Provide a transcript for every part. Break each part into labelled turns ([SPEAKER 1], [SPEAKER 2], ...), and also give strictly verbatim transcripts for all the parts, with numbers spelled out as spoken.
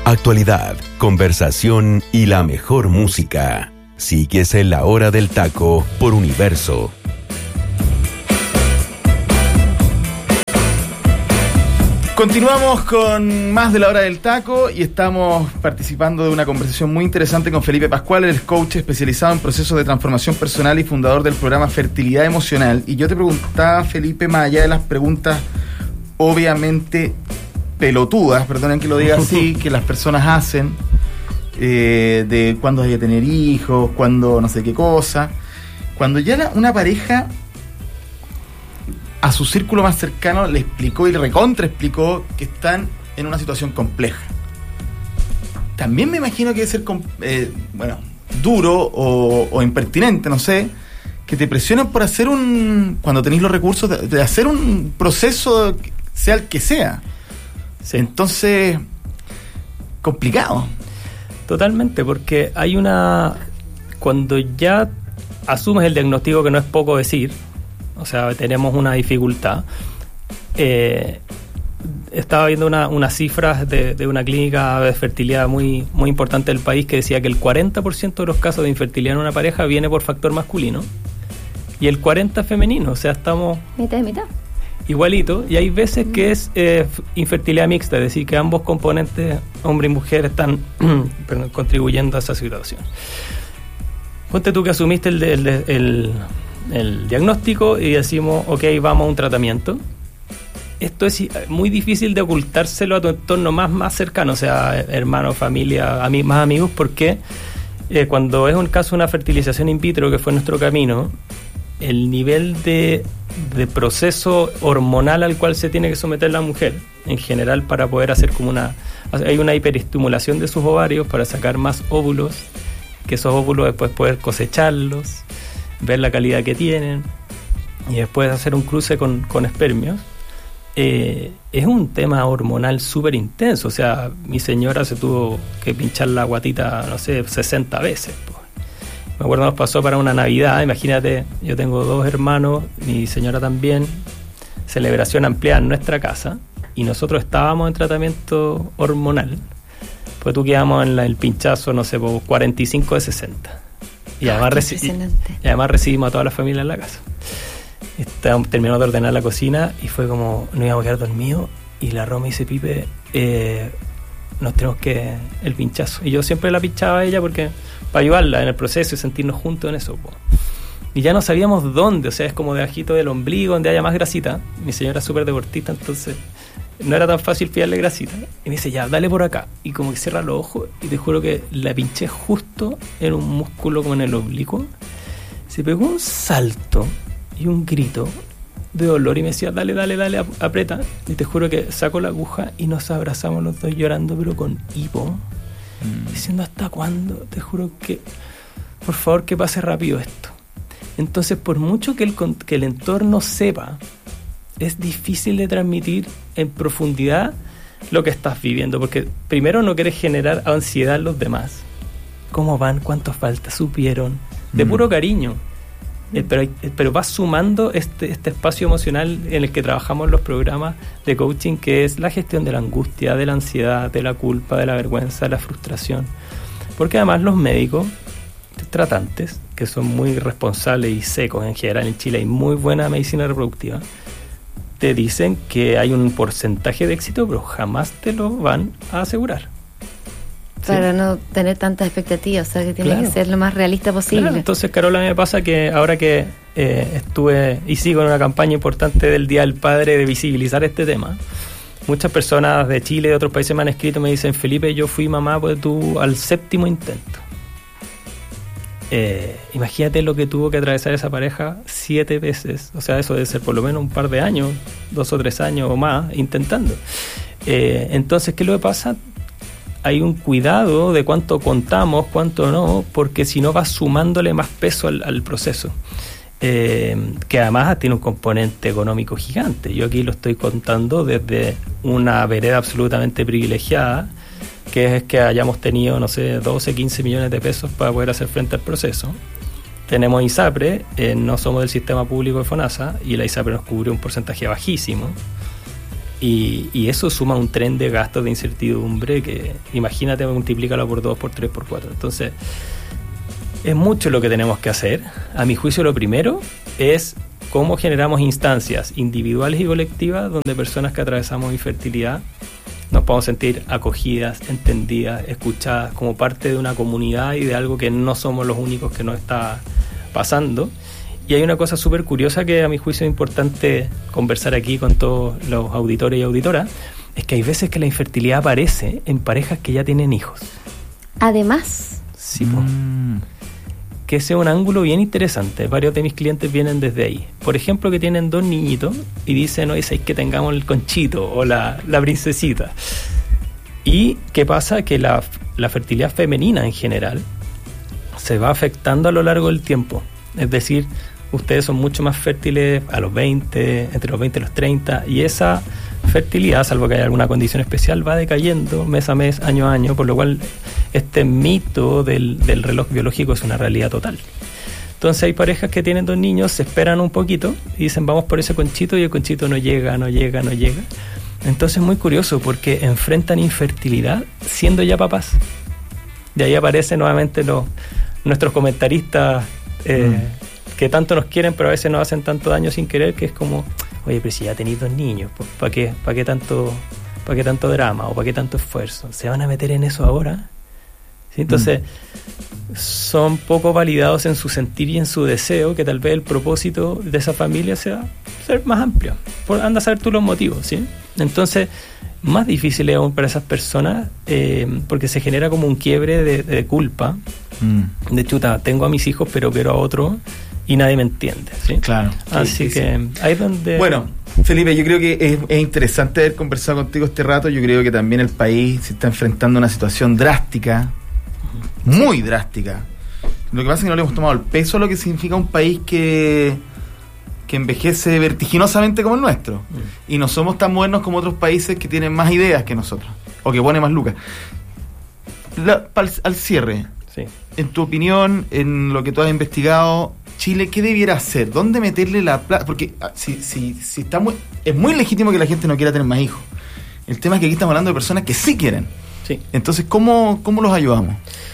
[SPEAKER 1] actualidad, conversación y la mejor música. Sigues en La Hora del Taco por Universo.
[SPEAKER 2] Continuamos con más de La Hora del Taco y estamos participando de una conversación muy interesante con Felipe Pascual, el coach especializado en procesos de transformación personal y fundador del programa Fertilidad Emocional. Y yo te preguntaba, Felipe, más allá de las preguntas obviamente pelotudas, perdonen que lo diga así, que las personas hacen, eh, de cuándo hay que tener hijos, cuándo no sé qué cosa, cuando ya la, una pareja a su círculo más cercano le explicó y le recontra explicó que están en una situación compleja. También me imagino que debe ser, eh, bueno, duro o, o impertinente, no sé, que te presionen por hacer un, cuando tenéis los recursos, de, de hacer un proceso, sea el que sea. Sí. Entonces, complicado.
[SPEAKER 3] Totalmente, porque hay una... Cuando ya asumes el diagnóstico, que no es poco decir, o sea, tenemos una dificultad. Eh, estaba viendo una, unas cifras de, de una clínica de fertilidad muy, muy importante del país que decía que el cuarenta por ciento de los casos de infertilidad en una pareja viene por factor masculino y el cuarenta por ciento femenino. O sea, estamos...
[SPEAKER 4] mitad de mitad.
[SPEAKER 3] Igualito. Y hay veces que es eh, infertilidad mixta, es decir, que ambos componentes, hombre y mujer, están perdón, contribuyendo a esa situación. Ponte tú que asumiste el... el, el, el el diagnóstico y decimos, ok, vamos a un tratamiento. Esto es muy difícil de ocultárselo a tu entorno más, más cercano, o sea, hermano, familia, ami- más amigos, porque eh, cuando es un caso de una fertilización in vitro, que fue nuestro camino, el nivel de, de proceso hormonal al cual se tiene que someter la mujer, en general, para poder hacer como una... Hay una hiperestimulación de sus ovarios para sacar más óvulos, que esos óvulos después poder cosecharlos, ver la calidad que tienen y después hacer un cruce con, con espermios. Eh, es un tema hormonal súper intenso. O sea, mi señora se tuvo que pinchar la guatita, no sé, sesenta veces. Pues. Me acuerdo, nos pasó para una Navidad. Imagínate, yo tengo dos hermanos, mi señora también, celebración ampliada en nuestra casa y nosotros estábamos en tratamiento hormonal. Pues tú quedamos en la, el pinchazo, no sé, por cuarenta y cinco de sesenta. Y además,
[SPEAKER 4] oh,
[SPEAKER 3] reci- y además recibimos a toda la familia en la casa. Estábamos, terminamos de ordenar la cocina y fue como, nos íbamos a quedar dormidos y la Roma dice, Pipe, eh, nos tenemos que... el pinchazo. Y yo siempre la pinchaba a ella porque para ayudarla en el proceso y sentirnos juntos en eso. Po. Y ya no sabíamos dónde, o sea, es como debajito del ombligo, donde haya más grasita. Mi señora es súper deportista, entonces no era tan fácil pillarle grasita. Y me dice, ya, dale por acá. Y como que cierra los ojos y te juro que la pinché justo en un músculo como en el oblicuo. Se pegó un salto y un grito de dolor y me decía, dale, dale, dale, aprieta. Y te juro que saco la aguja y nos abrazamos los dos llorando, pero con hipo. Mm. Diciendo, ¿hasta cuándo? Te juro que, por favor, que pase rápido esto. Entonces, por mucho que el, que el entorno sepa, es difícil de transmitir en profundidad lo que estás viviendo, porque primero no quieres generar ansiedad en los demás. ¿Cómo van? ¿Cuánto falta? ¿Supieron? De mm. puro cariño. Eh, pero, eh, pero vas sumando este, este espacio emocional en el que trabajamos los programas de coaching, que es la gestión de la angustia, de la ansiedad, de la culpa, de la vergüenza, de la frustración. Porque además los médicos tratantes, que son muy responsables y secos en general, en Chile hay muy buena medicina reproductiva, te dicen que hay un porcentaje de éxito, pero jamás te lo van a asegurar.
[SPEAKER 4] Para ¿sí? no tener tantas expectativas, o sea, que tiene claro. que ser lo más realista posible.
[SPEAKER 3] Claro. Entonces, Carola, me pasa que ahora que eh, estuve y sigo en una campaña importante del Día del Padre de visibilizar este tema, muchas personas de Chile y de otros países me han escrito y me dicen, Felipe, yo fui mamá pues, tú, al séptimo intento. Eh, imagínate lo que tuvo que atravesar esa pareja siete veces, o sea, eso debe ser por lo menos un par de años, dos o tres años o más intentando. Eh, entonces, ¿qué es lo que pasa? Hay un cuidado de cuánto contamos, cuánto no, porque si no vas sumándole más peso al, al proceso, eh, que además tiene un componente económico gigante. Yo aquí lo estoy contando desde una vereda absolutamente privilegiada, que es que hayamos tenido, no sé, doce, quince millones de pesos para poder hacer frente al proceso. Tenemos ISAPRE, eh, no somos del sistema público de FONASA, y la ISAPRE nos cubrió un porcentaje bajísimo. Y, y eso suma un tren de gastos de incertidumbre que, imagínate, multiplícalo por dos, por tres, por cuatro. Entonces, es mucho lo que tenemos que hacer. A mi juicio, lo primero es cómo generamos instancias individuales y colectivas donde personas que atravesamos infertilidad nos podamos sentir acogidas, entendidas, escuchadas como parte de una comunidad y de algo que no somos los únicos que nos está pasando. Y hay una cosa súper curiosa que a mi juicio es importante conversar aquí con todos los auditores y auditoras, es que hay veces que la infertilidad aparece en parejas que ya tienen hijos.
[SPEAKER 4] Además.
[SPEAKER 3] Sí, pues. Mm. Que ese es un ángulo bien interesante. Varios de mis clientes vienen desde ahí. Por ejemplo, que tienen dos niñitos y dicen, oye, ¿sabes que tengamos el conchito o la, la princesita? Y ¿qué pasa? Que la, la fertilidad femenina en general se va afectando a lo largo del tiempo. Es decir, ustedes son mucho más fértiles a los veinte, entre los veinte y los treinta, y esa fertilidad, salvo que haya alguna condición especial, va decayendo mes a mes, año a año, por lo cual este mito del, del reloj biológico es una realidad total. Entonces hay parejas que tienen dos niños, se esperan un poquito y dicen vamos por ese conchito, y el conchito no llega, no llega, no llega. Entonces es muy curioso porque enfrentan infertilidad siendo ya papás. De ahí aparecen nuevamente los, nuestros comentaristas eh, mm. que tanto nos quieren pero a veces nos hacen tanto daño sin querer, que es como, oye, pero si ya tenéis dos niños, pues, ¿para qué, para qué tanto, para qué tanto drama o para qué tanto esfuerzo? ¿Se van a meter en eso ahora? ¿Sí? Entonces mm. son poco validados en su sentir y en su deseo, que tal vez el propósito de esa familia sea ser más amplio. Por, anda a saber tú los motivos, ¿sí? Entonces, más difícil es aún para esas personas, eh, porque se genera como un quiebre de, de culpa, mm. de chuta, tengo a mis hijos pero quiero a otro y nadie me entiende, ¿sí? Claro. Así sí, que sí. Ahí es donde...
[SPEAKER 2] Bueno, Felipe, yo creo que es, es interesante haber conversado contigo este rato. Yo creo que también el país se está enfrentando a una situación drástica, muy drástica. Lo que pasa es que no le hemos tomado el peso a lo que significa un país que... que envejece vertiginosamente como el nuestro. Mm. Y no somos tan modernos como otros países que tienen más ideas que nosotros, o que ponen más lucas. La, al, al cierre, sí. En tu opinión, en lo que tú has investigado, Chile, ¿qué debiera hacer? ¿Dónde meterle la plata? Porque si, si, si está muy, es muy legítimo que la gente no quiera tener más hijos. El tema es que aquí estamos hablando de personas que sí quieren. Sí. Entonces, ¿cómo, cómo los ayudamos?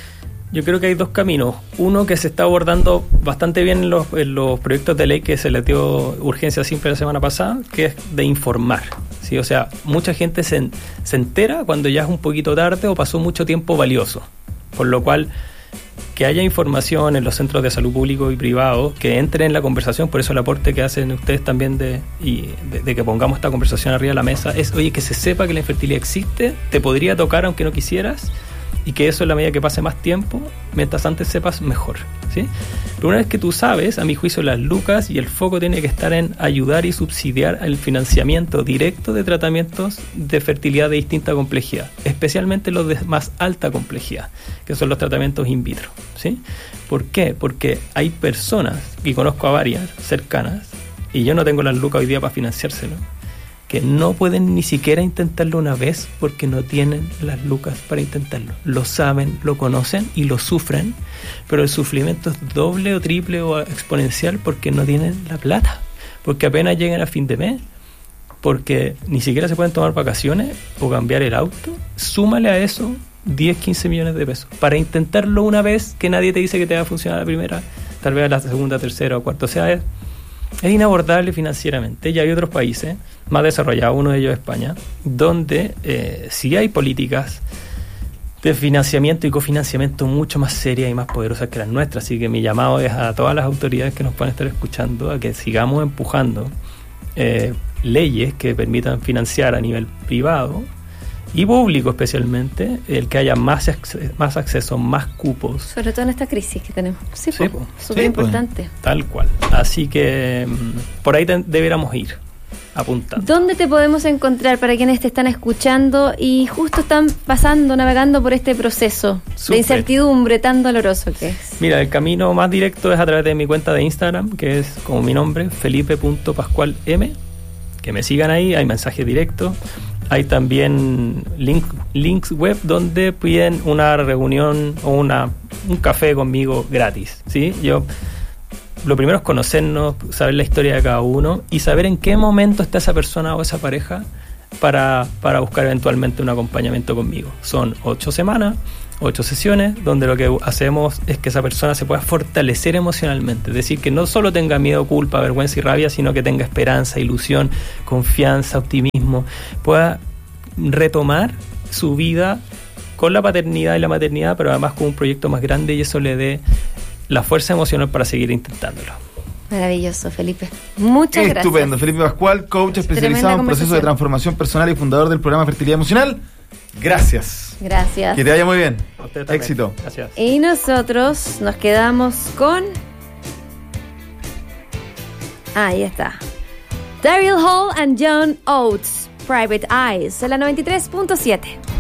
[SPEAKER 3] Yo creo que hay dos caminos. Uno que se está abordando bastante bien en los, en los proyectos de ley que se les dio urgencia simple la semana pasada, que es de informar, ¿sí? O sea, mucha gente se, se entera cuando ya es un poquito tarde o pasó mucho tiempo valioso. Por lo cual, que haya información en los centros de salud públicos y privados, que entre en la conversación. Por eso el aporte que hacen ustedes también de, y de, de que pongamos esta conversación arriba de la mesa es, oye, que se sepa que la infertilidad existe, te podría tocar aunque no quisieras, y que eso en la medida que pase más tiempo, mientras antes sepas, mejor, ¿sí? Pero una vez que tú sabes, a mi juicio, las lucas y el foco tiene que estar en ayudar y subsidiar el financiamiento directo de tratamientos de fertilidad de distinta complejidad, especialmente los de más alta complejidad, que son los tratamientos in vitro, ¿sí? ¿Por qué? Porque hay personas, y conozco a varias cercanas, y yo no tengo las lucas hoy día para financiárselo, que no pueden ni siquiera intentarlo una vez porque no tienen las lucas para intentarlo. Lo saben, lo conocen y lo sufren, pero el sufrimiento es doble o triple o exponencial porque no tienen la plata, porque apenas llegan a fin de mes, porque ni siquiera se pueden tomar vacaciones o cambiar el auto. Súmale a eso diez, quince millones de pesos para intentarlo una vez, que nadie te dice que te va a funcionar la primera, tal vez la segunda, tercera o cuarta. O sea, es Es inabordable financieramente. Ya hay otros países más desarrollados, uno de ellos es España, donde eh, sí hay políticas de financiamiento y cofinanciamiento mucho más serias y más poderosas que las nuestras. Así que mi llamado es a todas las autoridades que nos puedan estar escuchando a que sigamos empujando eh, leyes que permitan financiar a nivel privado y público especialmente, el que haya más, acceso, más acceso, más cupos.
[SPEAKER 4] Sobre todo en esta crisis que tenemos. Sí,
[SPEAKER 3] sí,
[SPEAKER 4] pues, súper sí, importante.
[SPEAKER 3] Pues, tal cual. Así que por ahí te, deberíamos ir apuntando.
[SPEAKER 4] ¿Dónde te podemos encontrar para quienes te están escuchando y justo están pasando, navegando por este proceso Super. de incertidumbre tan doloroso que es?
[SPEAKER 3] Mira, el camino más directo es a través de mi cuenta de Instagram, que es como mi nombre, felipe punto pascual m. Que me sigan ahí, hay mensajes directos. Hay también link, links web donde piden una reunión o una un café conmigo gratis, ¿sí? Yo, lo primero es conocernos, saber la historia de cada uno y saber en qué momento está esa persona o esa pareja para, para buscar eventualmente un acompañamiento conmigo. Son ocho semanas, ocho sesiones, donde lo que hacemos es que esa persona se pueda fortalecer emocionalmente. Es decir, que no solo tenga miedo, culpa, vergüenza y rabia, sino que tenga esperanza, ilusión, confianza, optimismo, pueda retomar su vida con la paternidad y la maternidad, pero además con un proyecto más grande, y eso le dé la fuerza emocional para seguir intentándolo.
[SPEAKER 4] Maravilloso, Felipe. Muchas
[SPEAKER 2] Estupendo.
[SPEAKER 4] gracias.
[SPEAKER 2] Estupendo. Felipe Pascual, coach especializado en procesos de transformación personal y fundador del programa Fertilidad Emocional. Gracias.
[SPEAKER 4] Gracias.
[SPEAKER 2] Que te vaya muy bien.
[SPEAKER 3] A usted también.
[SPEAKER 2] Éxito.
[SPEAKER 3] Gracias.
[SPEAKER 4] Y nosotros nos quedamos con... Ahí está. Daryl Hall and John Oates, Private Eyes, en la noventa y tres punto siete.